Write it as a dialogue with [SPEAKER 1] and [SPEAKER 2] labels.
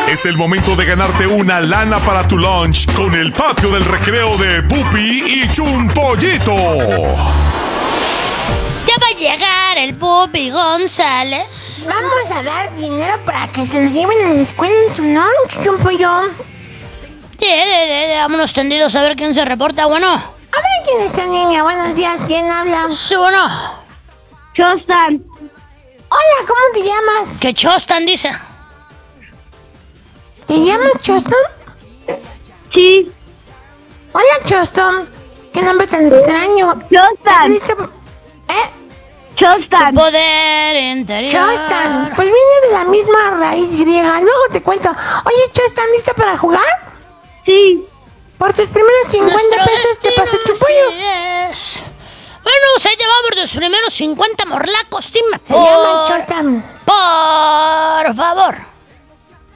[SPEAKER 1] Es el momento de ganarte una lana para tu lunch con el patio del recreo de Pupi y Chumpollito.
[SPEAKER 2] Ya va a llegar el Pupi González.
[SPEAKER 3] Vamos a dar dinero para que se lo lleven a la escuela en su lunch, Chumpollo.
[SPEAKER 2] Vámonos tendidos a ver quién se reporta, bueno.
[SPEAKER 3] A ver quién es esta niña. Buenos días, ¿quién habla?
[SPEAKER 2] Sí, bueno.
[SPEAKER 4] Chostan.
[SPEAKER 3] Hola, ¿cómo te llamas?
[SPEAKER 2] Que Chostan dice.
[SPEAKER 3] ¿Te llamas Choston?
[SPEAKER 4] Sí.
[SPEAKER 3] Hola, Choston. ¿Qué nombre tan extraño?
[SPEAKER 4] Chostan.
[SPEAKER 3] ¿Listo?
[SPEAKER 4] Chostan.
[SPEAKER 2] Poder interior.
[SPEAKER 3] Chostan. Pues viene de la misma raíz griega. Luego te cuento. Oye, Chostan, ¿listo para jugar?
[SPEAKER 4] Sí.
[SPEAKER 3] Por tus primeros 50
[SPEAKER 2] Nuestro
[SPEAKER 3] pesos te paso
[SPEAKER 2] destino,
[SPEAKER 3] Chumpollo.
[SPEAKER 2] así es. Bueno, se ha llevado por los primeros 50 morlacos, dime.
[SPEAKER 3] Se llama Chostan.
[SPEAKER 2] Por favor.